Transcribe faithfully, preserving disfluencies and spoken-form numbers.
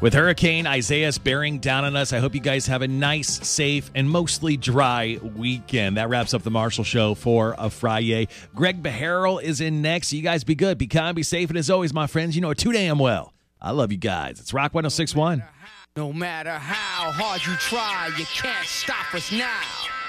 With Hurricane Isaias bearing down on us, I hope you guys have a nice, safe, and mostly dry weekend. That wraps up the Marshall Show for a Friday. Greg Beharrell is in next. So you guys be good, be kind, be safe, and as always, my friends, you know it too damn well. I love you guys. It's Rock one oh six point one. No matter how hard you try, you can't stop us now.